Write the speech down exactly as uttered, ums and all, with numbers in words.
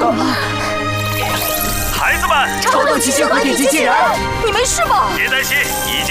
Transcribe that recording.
孩子们， 超动奇骏合体机器人，你没事吧？ 别担心，已经